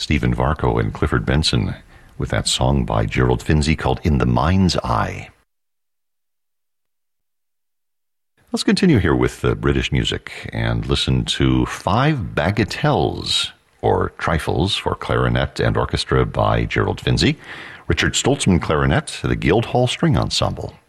Stephen Varco and Clifford Benson with that song by Gerald Finzi called In the Mind's Eye. Let's continue here with British music and listen to 5 Bagatelles, or Trifles, for clarinet and orchestra by Gerald Finzi, Richard Stoltzman clarinet, the Guildhall String Ensemble.